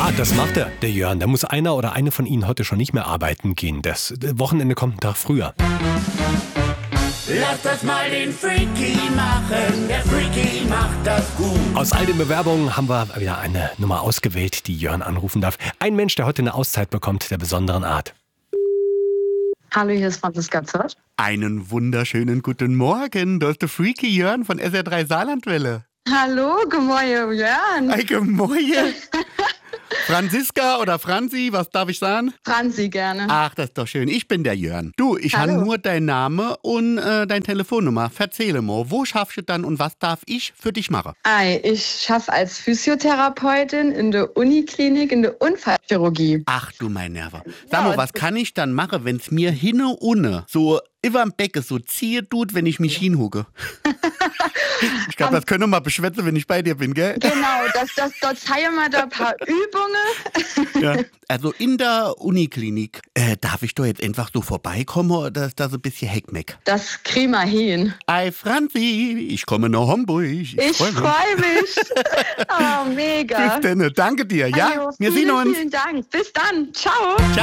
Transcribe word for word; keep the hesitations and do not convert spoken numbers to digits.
Ja, das macht er, der Jörn. Da muss einer oder eine von Ihnen heute schon nicht mehr arbeiten gehen. Das Wochenende kommt einen Tag früher. Lass das mal den Freaky machen, der Freaky macht das gut. Aus all den Bewerbungen haben wir wieder eine Nummer ausgewählt, die Jörn anrufen darf. Ein Mensch, der heute eine Auszeit bekommt, der besonderen Art. Hallo, hier ist Franziska Zott. Einen wunderschönen guten Morgen. Das ist der Freaky Jörn von S R drei Saarlandwelle. Hallo, Gemoje, Jörn. Ei, Gemoje. Franziska oder Franzi, was darf ich sagen? Franzi gerne. Ach, das ist doch schön. Ich bin der Jörn. Du, ich habe Hallo. nur deinen Namen und äh, deine Telefonnummer. Erzähle mal, wo schaffst du dann und was darf ich für dich machen? Ei, ich schaffe als Physiotherapeutin in der Uniklinik in der Unfallchirurgie. Ach du mein Nerver. Sag Ja, mal, was kann ich dann machen, wenn es mir hinne unne so über dem Becken so ziehe tut, wenn ich mich hinhucke? Ich glaube, das können wir mal beschwätzen, wenn ich bei dir bin, gell? Genau, das, das, dort zeigen wir da ein paar Übungen. Ja. Also in der Uniklinik, äh, darf ich da jetzt einfach so vorbeikommen oder ist das ein bisschen Heckmeck? Das kriegen wir hin. Ei, Franzi, ich komme nach Hamburg. Ich, Ich freu mich. freue mich. Oh, mega. Bis denn, danke dir, ja? Also, Wir vielen, sehen uns. vielen Dank. Bis dann. Ciao.